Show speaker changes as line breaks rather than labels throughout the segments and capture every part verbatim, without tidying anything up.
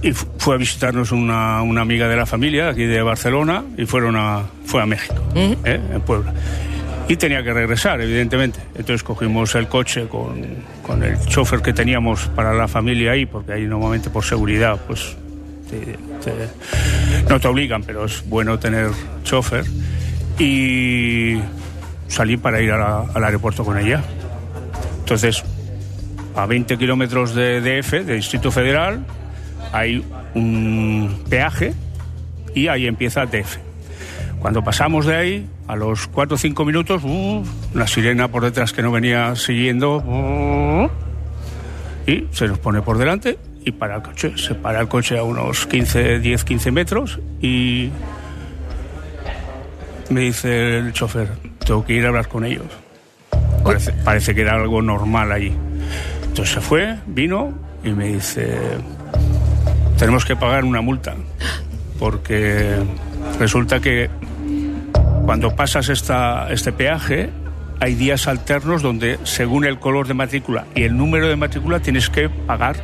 y fue a visitarnos una, una amiga de la familia aquí de Barcelona y fueron a, fue a México, uh-huh. ¿eh? En Puebla. Y tenía que regresar, evidentemente. Entonces cogimos el coche con, con el chofer que teníamos para la familia ahí, porque ahí normalmente por seguridad pues te, te, no te obligan, pero es bueno tener chofer. Y salí para ir a la, al aeropuerto con ella. Entonces, a veinte kilómetros de D F, de Distrito Federal, hay un peaje y ahí empieza D F. Cuando pasamos de ahí, a los cuatro o cinco minutos, uh, una sirena por detrás que no venía siguiendo, uh, y se nos pone por delante y para el coche. Se para el coche a unos quince, diez, quince metros y me dice el chofer, tengo que ir a hablar con ellos. Parece, parece que era algo normal allí. Entonces se fue, vino y me dice, tenemos que pagar una multa, porque resulta que cuando pasas esta, este peaje hay días alternos donde según el color de matrícula y el número de matrícula tienes que pagar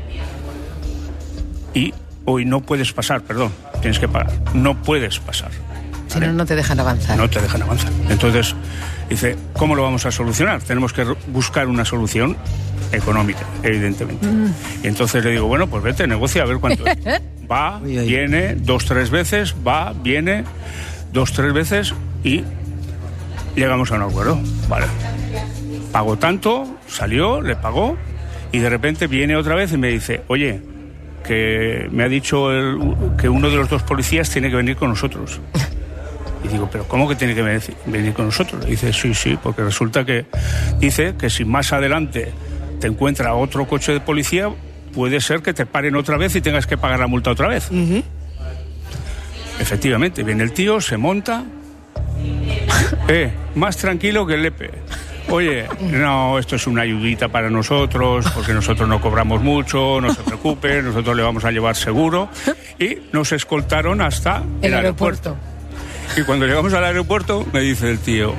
y hoy no puedes pasar, perdón, tienes que pagar, no puedes pasar.
Si no, no te dejan avanzar.
No te dejan avanzar. Entonces, dice, ¿cómo lo vamos a solucionar? Tenemos que buscar una solución económica, evidentemente. Mm. Y entonces le digo, bueno, pues vete, negocia, a ver cuánto es. Va, uy, uy. Viene, dos, tres veces, va, viene, dos, tres veces y llegamos a un acuerdo. Vale. Pagó tanto, salió, le pagó y de repente viene otra vez y me dice, oye, que me ha dicho el, que uno de los dos policías tiene que venir con nosotros. Y digo, ¿pero cómo que tiene que venir con nosotros? Y dice, sí, sí, porque resulta que dice que si más adelante te encuentra otro coche de policía, puede ser que te paren otra vez y tengas que pagar la multa otra vez. Uh-huh. Efectivamente, viene el tío, se monta, eh, más tranquilo que el Lepe. Oye, no, esto es una ayudita para nosotros, porque nosotros no cobramos mucho, no se preocupen, nosotros le vamos a llevar seguro. Y nos escoltaron hasta el, el aeropuerto. aeropuerto. Y cuando llegamos al aeropuerto, me dice el tío,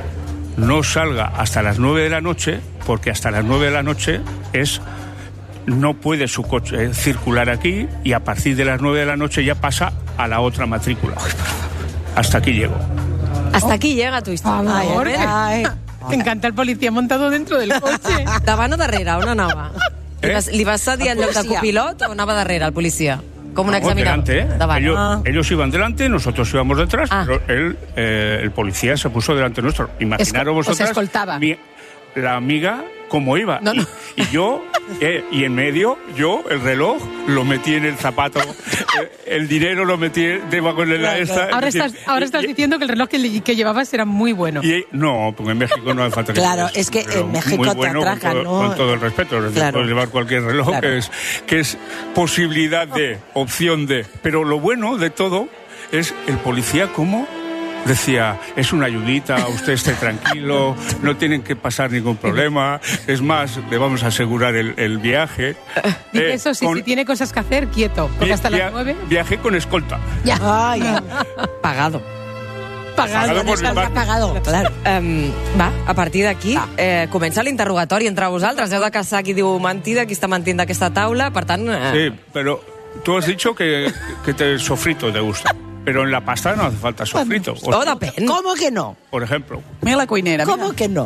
no salga hasta las nueve de la noche, porque hasta las nueve de la noche es, no puede su coche circular aquí, y a partir de las nueve de la noche ya pasa a la otra matrícula. Hasta aquí llego.
Hasta aquí llega tu historia.
Ay, ay, ay. Me encanta el policía montado dentro del coche.
Davant o darrere, on anava? Eh? Li, vas, li vas cedir el lloc de copilot o anava darrere, el policía? Como un examinador.
Delante, ¿eh? Ellos, ah. ellos iban delante, nosotros íbamos detrás, ah. pero él, eh, el policía se puso delante nuestro. Imaginaros vosotras,
o se escoltaba.
Mi, la amiga cómo iba.
No, no.
Y, y yo, eh, y en medio, yo, el reloj, lo metí en el zapato, eh, el dinero lo metí debajo de la esta.
Ahora
decir,
estás, ahora estás y, diciendo que el reloj que, que llevabas era muy bueno.
Y, no, porque en México no hace falta que
Claro, es que en México
muy bueno,
te atracan,
con,
¿no?
con todo el respeto, es decir, claro. Puedes llevar cualquier reloj, claro. que, es, que es posibilidad de, opción de. Pero lo bueno de todo es el policía como decía, es una ayudita, usted esté tranquilo, no tienen que pasar ningún problema, es más, le vamos a asegurar el, el viaje.
Dice eh, eso, sí, con, si tiene cosas que hacer, quieto, porque hasta
via,
las nueve...
Viaje con escolta.
Ya.
Ay.
Pagado.
Pagado,
pagado, por
ha pagado, claro.
Um, va, a partir d'aquí eh, comença l'interrogatori entre vosaltres. Heu de caçar qui diu mentida, qui està mentint d'aquesta taula, per tant... Eh...
Sí, pero tú has dicho que, que te, el sofrito te gusta. Pero en la pasta no hace falta sofrito.
O oh, depende.
¿Cómo que no?
Por ejemplo.
Mira la coinera.
¿Cómo
mira.
que no?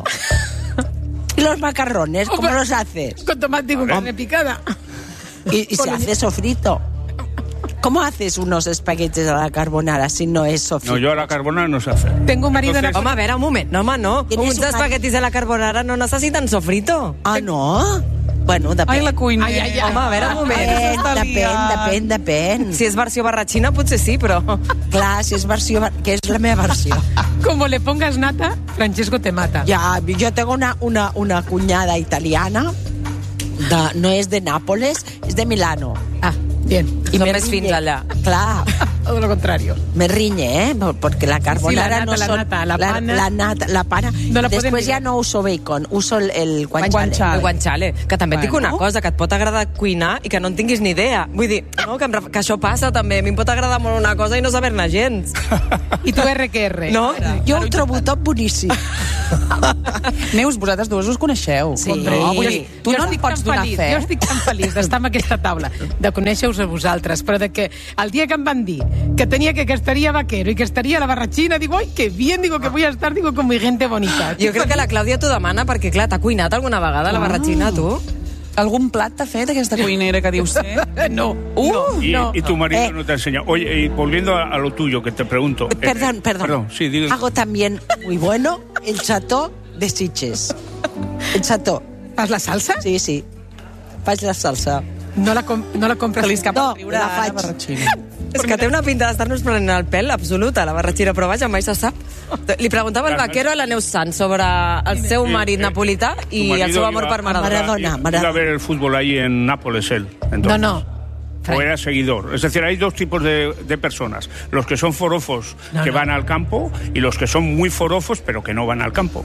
¿Y los macarrones? ¿Cómo
oh,
los haces?
Con tomate y con carne picada.
Y, y se hace sofrito. ¿Cómo haces unos espaguetis a la carbonara si no es sofrito?
No, yo a la carbonara no sé hacer.
Tengo un marido...
Entonces...
en la...
Home, a veure, un moment. No, home, no. Uns espaguetis a la carbonara no necessiten sofrito.
Ah, no? Bueno, depèn.
Ai, la cuinera.
Ai, ai, ai. Home, a veure, un moment.
Depèn, depèn, depèn, depèn.
Si és versió barratxina, potser sí, però...
Clar, si és versió... Que és la meva versió.
Como le pongas nata, Francesco te mata.
Ja, jo tengo una, una, una cunyada italiana, de, no és de Nápoles, és de Milano.
Ah, bien.
I
Som
me
més fins allà.
Clar.
Todo lo contrario.
Me riñe, ¿eh? Porque la carbonara
sí, la nata,
no son...
La nata, la pana...
La, la nata, la pana...
No la
Després ja no uso bacon, uso el, el guanciale.
El guanciale. Que també et dic
Bueno.
una cosa, que et pot agradar cuinar i que no en tinguis ni idea. Vull dir, no, que, em, ref- que això passa també. A mi em pot agradar molt una cosa i no saber-ne gens.
I tu R que R.
No?
Jo ho trobo tot boníssim.
Neus, vosaltres dues us coneixeu.
Sí.
No, vull dir, tu
jo
no en
estic
pots
tan
donar
feliç,
fe.
Jo estic tan feliç d'estar en aquesta taula, de conèixer-vos a vosaltres, però de que el dia que em van dir que tenia que, que estaria Vaquero i que estaria la Barrachina, digo, ai, que bien, digo, que voy a estar, digo, con mi gente bonita.
Jo crec que la Clàudia t'ho demana perquè, clar, t'ha cuinat alguna vegada la Barrachina, tu?
Algun plat t'ha fet aquesta cuinera que dius ser?
No,
Uh,
no,
Y,
no.
y tu marido
Eh.
no te enseña. Oye, y volviendo a, a lo tuyo, que te pregunto. eh,
Perdón,
eh,
perdón.
Perdón, sí, diga.
Hago también muy bueno el chateau de Sitges. El chateau.
Fas la salsa?
Sí, sí. Faig la salsa.
No la, com no la compres?
Que li escapa
No,
el riure
la
a la
faig.
Barratxina.
És que té una pinta d'estar-nos prenent el pèl absoluta, la Barratxina, però vaja, mai se sap. Li preguntava el Vaquero a la Neus Sanz sobre el seu
Sí,
marit
eh,
napolità
tu
i el
marido
seu amor
iba-
per Maradona.
Maradona.
Iba a
Maradona.
ver el fútbol ahí en Nápoles él. Entonces.
No, no.
O era seguidor. Es decir, hay dos tipos de, de personas. Los que son forofos
No,
que
no.
van al campo y los que son muy forofos pero que no van al campo.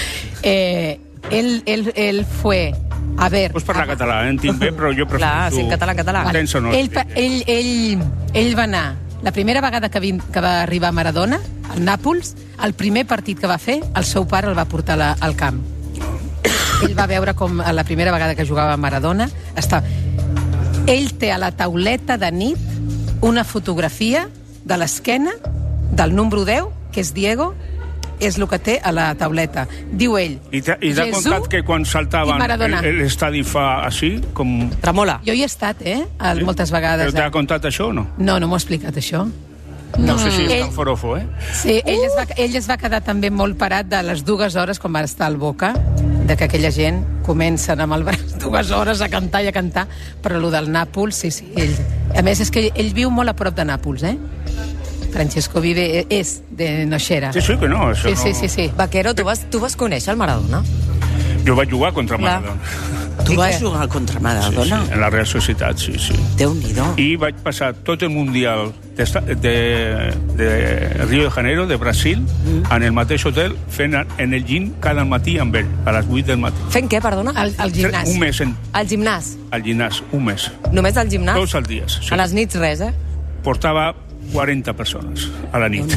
Eh, él, él, él fue... A ver...
Pues parla català, eh? En tinc bé, però jo prefereixo...
Clar, sí, en català, en català.
Vale. Tenso no.
ell, pa- ell, ell, ell va anar... La primera vegada que, vin, que va arribar a Maradona, al Nàpols, el primer partit que va fer, el seu pare el va portar a la, al camp. Ell va veure com a la primera vegada que jugava a Maradona estava... Ell té a la tauleta de nit una fotografia de l'esquena del número deu, que és Diego, és el que té a la tauleta. Diu ell,
I t'ha i t'ha
Jesús
contat que quan
i
saltaven
Maradona.
el- l'estadi fa així, com...
Tremola.
Jo hi he estat, eh? Al, moltes vegades.
Però t'ha
Eh?
contat això o no?
No, no m'ho ha explicat, això.
No sé si és
Ell-
tan forofo, eh?
Sí, ell, es va, ell es va quedar també molt parat de les dues hores quan va estar al Boca, de que aquella gent comencen amb el braç dues hores a cantar i a cantar, però el del Nàpols, sí, sí. Ell, a més, és que ell, ell viu molt a prop de Nàpols, eh? Francesco vive, és de Noixera.
Sí, sí, que no, això
Sí, sí,
no...
sí, sí.
Vaquero, tu vas, tu vas conèixer el Maradona?
Jo vaig jugar contra
Clar.
Maradona.
Tu
I
vas
què?
jugar contra
Sí,
Maradona?
sí, en la Real Societat, sí, sí.
Déu-n'hi-do.
I vaig passar tot el Mundial de, de, de Rio de Janeiro, de Brasil,
Mm.
en el mateix hotel, fent en el gym cada matí amb ell, a les vuit del matí.
Fent què, perdona?
Al, al gimnàs.
Un mes en,
Al gimnàs.
al gimnàs, un mes.
Només al gimnàs?
Tots els dies. Sí.
A les nits res, eh?
Portava quaranta persones a la nit.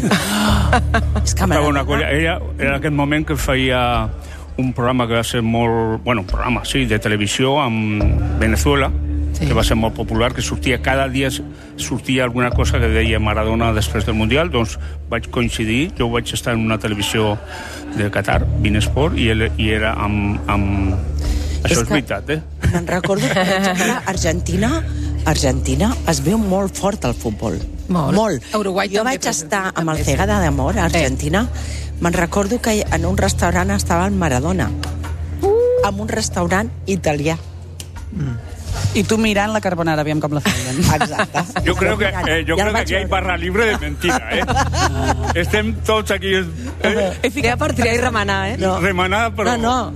És que
Portava una
Maradona...
colla. Ella era aquell moment que feia un programa que va ser molt... Bueno, un programa, sí, de televisió amb Venezuela,
Sí.
que va ser molt popular, que sortia cada dia sortia alguna cosa que deia Maradona després del Mundial, doncs vaig coincidir, jo vaig estar en una televisió de Qatar, Binesport, i, ell, i era amb... amb... Això és,
És que-
veritat, eh?
Me'n recordo que, per exemple, Argentina, Argentina es veu molt fort al futbol.
Molt.
Molt.
Uruguai
jo
també,
vaig
però-
estar amb el
també, sí.
Cegada d'Amor a Argentina. Me'n recordo que en un restaurant estava el Maradona. Uh. En un restaurant italià.
I tu mirant la carbonara, aviam com la feien.
Exacte.
Jo crec que, eh, jo
Ja
crec
el
que
vaig
aquí hi ha
veure.
barra libre de mentira, eh? Estem tots aquí eh,
He ficat per triar i remenar, eh?
No.
remenada, però...
No, no.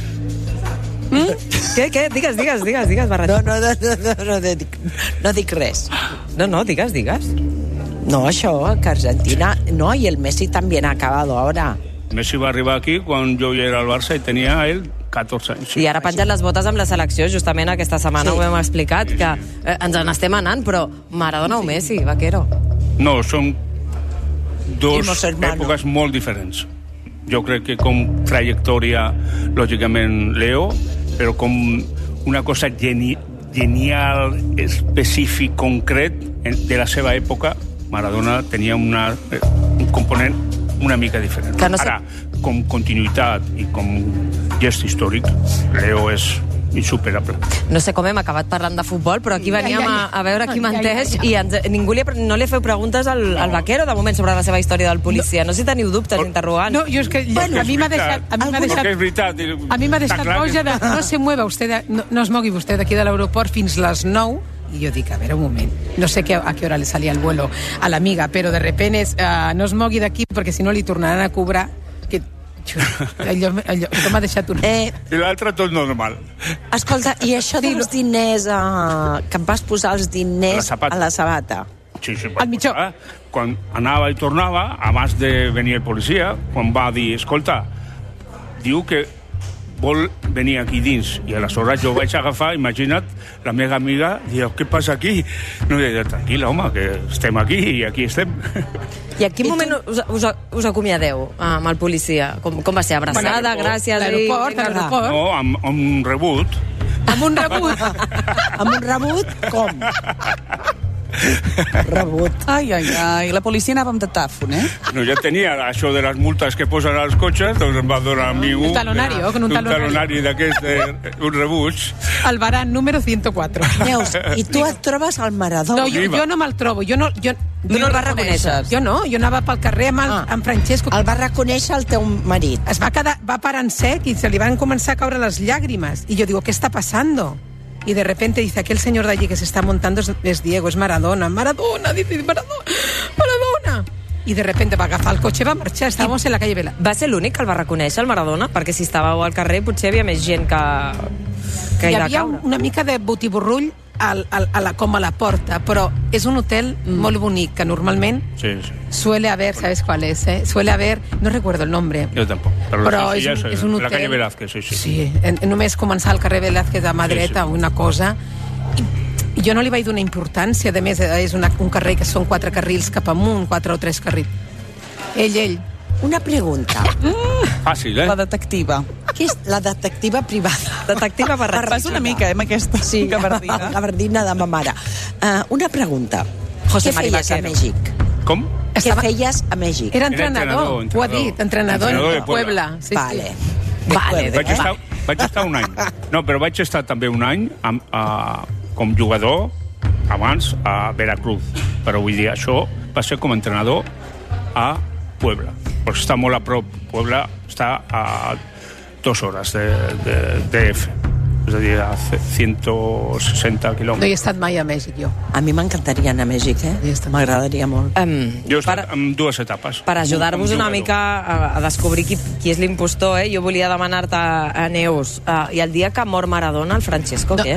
Què, què? Digues, digues, digues, digues,
No,
Barratxina.
no, no, no, no, no, dic, no dic res.
No, no, digues, digues.
No, això, que Argentina... No, y el Messi también ha acabado ahora.
Messi va arribar aquí quan jo ja era al Barça i tenia ell catorze anys.
I ara pengen les botes amb la selecció, justament aquesta setmana
Sí.
ho hem explicat, que eh, ens en estem anant, però Maradona o Messi, Vaquero?
No, són dos
Primos hermanos.
èpoques molt diferents. Jo crec que com trajectòria, lògicament, Leo, però com una cosa geni genial, específic, concret, en- de la seva època, Maradona tenia una, eh, un component una mica diferent.
Que no sé-
Ara, com continuïtat i com gest històric, Leo és insuperable.
No sé com hem acabat parlant de futbol, però aquí veníem a, a veure qui
Ja, ja,
menteix
ja.
i ens, ningú li, ha pre- no li feu preguntes al, al Vaquero, de moment, sobre la seva història del policia. No sé si teniu dubtes, interrogants.
No, jo és que
Bueno,
a mi m'ha
és veritat.
deixat... A mi m'ha
Perquè
deixat
és veritat.
A mi m'ha
Està
deixat
clar que-
boja de... No se mueva usted, de, no, no es mogui vostè d'aquí de l'aeroport fins les nou. I jo dic, a veure, un moment, no sé que, a qué hora le salía el vuelo a l'amiga, però de repente és, uh, no es mogui d'aquí perquè si no li tornaran a cobrar. Que, allò, allò, això m'ha deixat un...
Eh,
I l'altre tot normal.
escolta, i això dels diners, eh, que em vas posar els
A la
diners
sabata.
a la sabata?
Sí, sí,
Al mitjó.
eh? Quan anava i tornava, abans de venir el policia, quan va dir, escolta, diu que vol venir aquí dins. I aleshores jo vaig agafar, imagina't, la meva amiga, diu, què passa aquí? No, i deia, tranquil·la, home, que estem aquí i aquí estem.
I en quin moment us, us, us acomiadeu amb el policia? Com, com va ser? Abraçada? Gràcies?
L'aeroport, a l'aeroport.
No, amb, amb un rebut.
Amb un rebut.
Amb un rebut, com? Rebut.
Ai, ai, ai. La policia anava amb datàfon, eh?
No, ja tenia això de les multes que posen als cotxes, doncs em va donar a mi un...
Un talonario, con un
un
talonario.
talonari d'aquest, eh, un rebuig.
El baran número ciento cuatro.
Neus, i tu et trobes al Maradona?
No, jo, jo no me'l trobo. Jo no, jo,
Tu no el vas reconèixer?
Jo no, jo anava pel carrer amb, el,
Ah.
amb Francesco.
El va reconèixer el teu marit.
Es va, quedar, va parar en sec i se li van començar a caure les llàgrimes. Y yo digo, ¿qué está pasando? Y de repente dice, aquel señor de allí que se está montando es, es Diego, es Maradona. Maradona, dice, Maradona, Maradona. Y de repente va agafar el cotxe i va marxar. Estàvamos en la calle Vela.
Va ser l'únic que el va reconèixer, el Maradona? Perquè si estàveu al carrer potser hi havia més gent que, que hi
Hi
va
havia
caure.
una mica de botiborrull al, al, a la, com a la porta, però és un hotel mm. molt bonic, que normalment
Sí, sí.
suele haber, ¿sabes cuál es? Eh? Suele haber, no recuerdo el nombre.
Jo tampoc. Però,
Però
sí,
és,
ja
un,
sé,
és un hotel...
la calle Velázquez, sí, sí.
Sí, en, en només començar al carrer Velázquez a mà dreta,
Sí, sí.
una cosa... I jo no li vaig donar importància, a més és una, un carrer que són quatre carrils cap amunt, quatre o tres carrils. Ell, ell.
Una pregunta.
Fàcil, eh?
La detectiva.
Què és la detectiva privada?
Detectiva Barratxina.
Vas una mica, eh, amb aquesta
Sí,
gabardina.
la gabardina de ma mare. Uh, una pregunta.
José
Què
Mari
feies a
Vaquero.
Mèxic?
Com?
Què
Estava-
feies a Mèxic?
Era
Era
entrenador,
entrenador,
ho ha dit, entrenador,
entrenador de
en Puebla.
Puebla.
Sí,
Vale.
sí.
Vale,
Vaig
eh?
estar, vaig estar un any. No, però vaig estar també un any amb, uh, com jugador abans a Veracruz. Però vull dir, això va ser com a entrenador a Puebla. Perquè està molt a prop. Puebla està a dues hores de, de, de F. És a dir, a ciento sesenta
No hi he
quilòmetres.
estat mai a Mèxic, jo.
A mi m'encantaria anar a Mèxic,
Ja
eh?
està.
M'agradaria molt.
Um,
Jo he estat
per,
en dues etapes.
per ajudar-vos
Com
una
jugador.
mica a, a descobrir qui, qui és l'impostor, eh? Jo volia demanar-te a, a Neus, uh, i el dia que mor Maradona, el Francesco,
No.
què?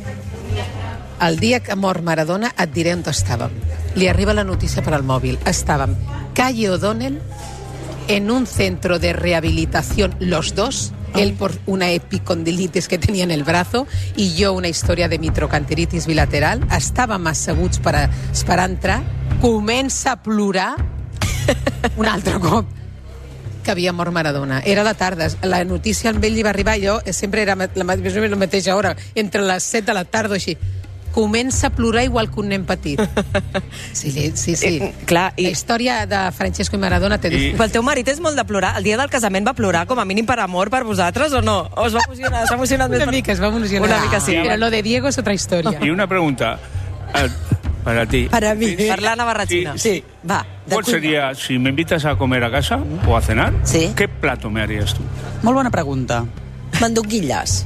El dia que mor Maradona et diré on estàvem. Li arriba la notícia per al mòbil. Estàvem calle O'Donnell en un centro de rehabilitación los dos, él por una epicondilitis que tenía en el brazo y yo una història de microcanteritis bilateral. Estàvem asseguts per, a, per entrar, comença a plorar un altre cop que havia mort Maradona. Era la tarda, la notícia amb ell li va arribar, jo sempre era la, ma- més o menys la mateixa hora, entre les set de la tarda o així. Comença a plorar igual que un nen petit. Sí, sí, sí.
Eh, clar, i-
La història de Francesco i Maradona té...
I-
Però el teu marit és molt de plorar. El dia del casament va plorar com a mínim per amor per vosaltres o no? O es va emocionar? S'ha emocionat més
Una
per...
mica, es va emocionar.
Una mica sí.
Pero lo de Diego es otra historia.
Y una pregunta eh, para ti.
Para mí.
Per l'Anna Barratxina.
Sí, sí.
Va, de
¿Cuál
cuina.
sería, si me invitas a comer a casa o a cenar,
Sí.
qué plato me harías tú?
Molt bona pregunta.
Mandonguilles.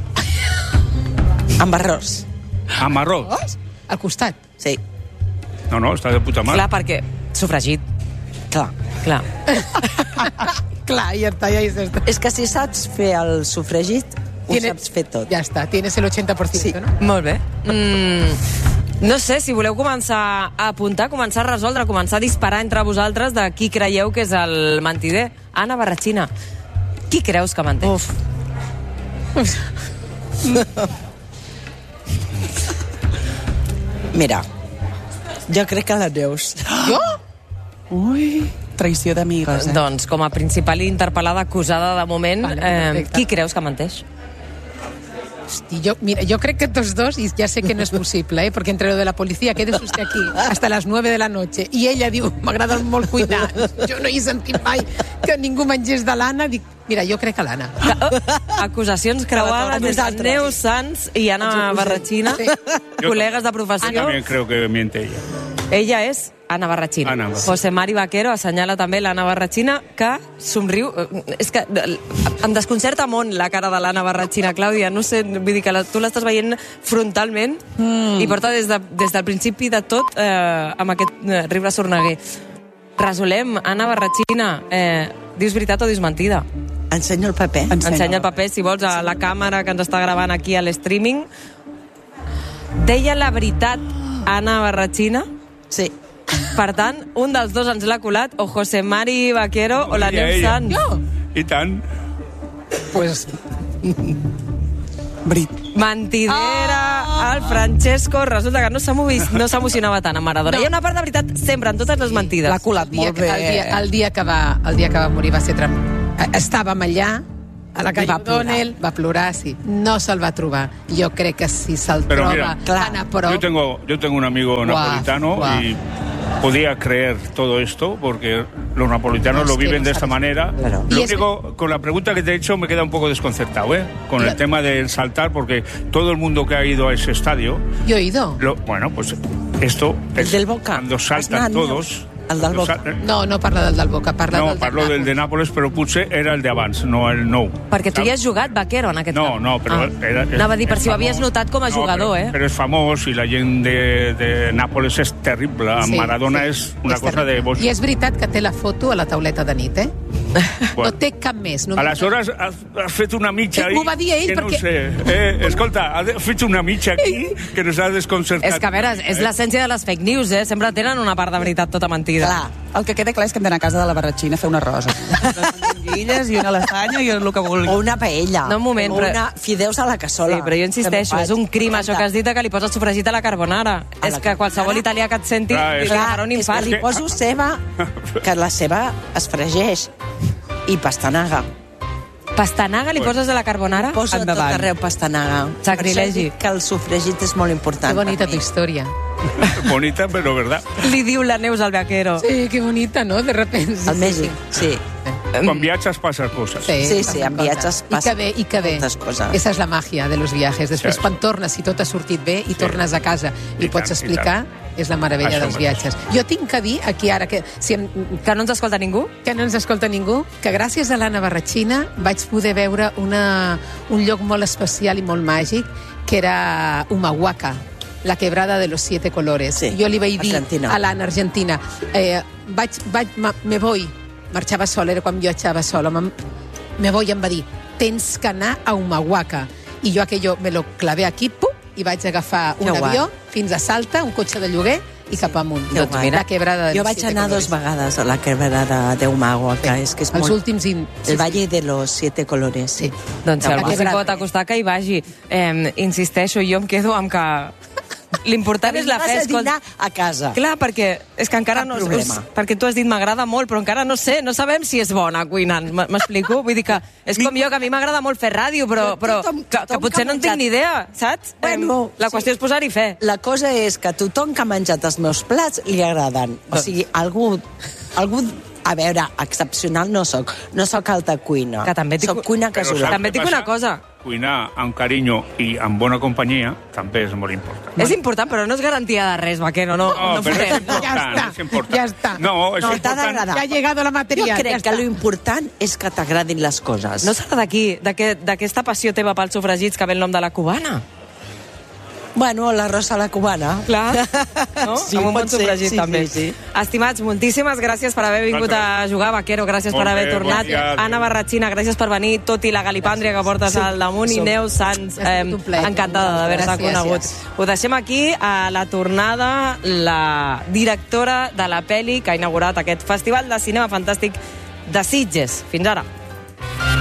Amb arròs.
Amb arroz.
Al costat.
Sí,
No, no, està de puta mare.
Clar, perquè sofregit,
clar.
clar.
Clar, ja està, ja és esto.
És que si saps fer el sofregit, ho
Tiene-
saps fer tot.
Ya está, tienes el ochenta por ciento,
Sí.
¿no?
Molt bé. Mm, no sé, si voleu començar a apuntar, començar a resoldre, començar a disparar entre vosaltres de qui creieu que és el mentider. Anna Barratxina, qui creus que menteix?
Uf. Mira, jo crec que la Neus.
Jo?
Ui, traïció d'amigues, eh?
Doncs, com a principal interpel·lada acusada de moment,
Vale,
eh,
perfecte.
qui creus que menteix?
Hosti, yo, mira, yo creo que tots dos, y ya sé que no es posible, ¿eh? Porque entre lo de la policía, quedes usted aquí hasta las nueve de la noche, i ella diu, m'agraden molt cuinar, jo no he sentit mai que ningú mengés de l'Anna, dic, mira, jo crec que l'Anna.
Acusacions creuades des de
Nosaltres.
Neus Sans i Anna Barratxina,
Sí.
col·legues de
Yo
professió.
también creo que miente ella.
Ella és Anna Barratxina.
Anna Barratxina.
José Mari Vaquero assenyala també l'Anna Barratxina, que somriu. És que em desconcerta molt la cara de l'Anna Barratxina, Clàudia. No sé, vull dir que la, tu l'estàs veient frontalment mm. i porta des, de, des del principi de tot eh, amb aquest eh, riure sorneguer. Resolem, Anna Barratxina, eh, dius veritat o dius mentida?
Ensenyo el paper.
Ensenya.
Ensenya el paper, si vols, a la càmera que ens està gravant aquí a l'streaming. Deia la veritat Anna Barratxina?
Sí.
Per tant, un dels dos ens l'ha colat, o José Mari Vaquero o la
Ella,
Neus
ella.
Sans.
Jo?
I tant.
Pues
Brit.
Mentidera, ah! el Francesco resulta que no s'emo- no s'emocionava tant amb Maradona.
No.
Hi ha una part de veritat sempre, en totes les mentides.
L'ha colat
El dia,
molt
que-
bé.
el, dia, el, dia que va, el dia que va morir va ser trem... Estàvem allà, a la calle
va plorar.
O'Donnell, va plorar, sí. No se'l va trobar. Jo crec que si se'l
Pero
troba
mira,
tan a prop...
Yo tengo, yo tengo un amigo
Guau,
napolitano
guau.
y podía creer todo esto porque los napolitanos
No,
lo
es que
viven
no
de esta
sabes.
manera.
Claro.
Lo
Y es
único, con la pregunta que te he hecho me queda un poco desconcertado, ¿eh? Con el
Claro.
tema del saltar, porque todo el mundo que ha ido a ese estadio,
Jo he ido.
lo, bueno, pues esto
El
es
del Boca.
cuando
Has
saltan
anat,
todos.
El del
cuando
Boca.
sal-
No, no parla del del Boca, parla
No,
del
parlo del de Nápoles, però potser era el d'abans, no el nou.
Perquè tu
Saps?
hi has jugat, Vaquero, en aquest
No,
camp.
no, però
Ah.
era, era,
Anava a dir, per
és
si ho havies
famós.
notat com a
No,
jugador,
però,
eh?
Però és famós i la gent de, de Nàpoles és terrible.
Sí,
Maradona
sí.
és una
És
cosa
terrible.
de boig.
I és veritat que té la foto a la tauleta de nit, eh?
Bueno.
No té cap més. Només...
Aleshores, has, has fet una mitja
Eh, m'ho va dir ell,
que no
perquè-
sé. Eh, escolta, has fet una mitja aquí que nos ha desconcertat.
És que, a veure, és l'essència de les fake news, eh? Sempre tenen una part de veritat tota mentida.
Clar,
El que queda clar és que hem d'anar a casa de la Barratxina a fer una rosa. Guilles i una lasanya i el que vulgui.
o una paella.
No, un moment,
o
però-
una fideus a la cassola.
Sí, però jo insisteixo, és un crim això que has dit de que li poses sofregit a la carbonara.
A
És
la
que qualsevol
carbonara?
italià que et senti
Clar,
li
és-
farà un
és que
infart.
li poso ceba, que la ceba es fregeix, i pastanaga.
Pastanaga li poses a la carbonara?
Poso a tot
Endavant.
arreu pastanaga.
Sacrilegi.
Per això dic que el sofregit és molt important.
Que bonita
per
tu
mi.
història.
Bonita, però verdad.
Li diu la Neus al Vaquero.
Sí, que bonita, ¿no? De repente.
Al Mèxic, sí.
Quan viatges passes coses.
Sí, sí,
passen
en viatges
coses. I
passen
que bé, i que bé.
moltes coses.
Esa és la màgia de los viajes. Després,
Sí.
quan tornes, si tot ha sortit bé, i tornes a casa i,
I
pots
tant, i
explicar, és la meravella
Això
dels
mateix.
viatges. Jo tinc que dir aquí ara que, si em,
Que no ens escolta ningú?
que no ens escolta ningú, que gràcies a l'Anna Barratxina vaig poder veure una, un lloc molt especial i molt màgic, que era Humahuaca, la quebrada de los siete colores.
Sí,
jo li vaig dir
Argentina.
a l'Anna Argentina, eh, vaig, vaig, ma, me voy, marxava sola, era quan viatjava sola, me, me voy, em va dir, tens que anar a Humahuaca. I jo aquello me lo clavé aquí, pum, i vaig agafar un
Que guai.
avió fins a Salta, un cotxe de lloguer, i cap amunt.
Que guai.
La quebrada de
Jo
los
vaig
siete
anar
colores.
dos vegades a la quebrada de Humahuaca, és que és
Els
molt...
últims... In...
El Valle de los Siete Colores.
Sí.
Doncs si
La
algú s'hi
quebrada.
pot acostar, que hi vagi. Eh, insisteixo, jo em quedo amb que l'important és la fe.
Vas a
escolta.
dinar a casa.
Clar, perquè és que encara
Cap
no...
problema.
us- Perquè tu has dit m'agrada molt, però encara no sé, no sabem si és bona cuinant. M- M'explico? Vull dir que és com jo, que a mi m'agrada molt fer ràdio, però, però
Tothom-
que,
tothom
que potser
que ha
no en tinc
menjat-
ni idea, saps?
Bueno,
Em, la
sí.
qüestió és posar-hi fe.
La cosa és que a tothom que ha menjat els meus plats li agraden. O sigui, algú... algú a veure, excepcional no sóc. No sóc alta cuina.
Que també t'hi
Soc
cu-
cuina
Però
casolà.
saps
També
què
et dic una
passa?
cosa.
Cuinar amb carinyo i amb bona companyia també és molt important.
És important, però no és garantia de res, Vaquero, no, no,
No, però és
fotem.
important,
Ja està,
és important.
ja està.
No, és
No, t'ha
important.
d'agradar.
Ja ha llegado la
Jo
material.
crec
ja
que
està.
lo important és que t'agradin les coses.
No serà d'aquí, d'aquest- d'aquesta passió teva pels sofregits que ve el nom de la cubana?
Bueno, la rosa a la cubana.
Clar, no?
Sí,
Amb un bon
pot ser,
sofregit,
sí,
també.
sí, sí.
Estimats, moltíssimes gràcies per haver vingut a jugar, Vaquero, gràcies
Molt
per haver
bé,
tornat.
bon dia.
Anna Barratxina, gràcies per venir, tot i la galipàndria que portes
Sí,
al damunt, i
som-
Neus Sans,
Ha estat un plaer.
encantada d'haver-se
Gràcies.
conegut. Ho deixem aquí, a la tornada, la directora de la pel·li que ha inaugurat aquest Festival de Cinema Fantàstic de Sitges. Fins ara.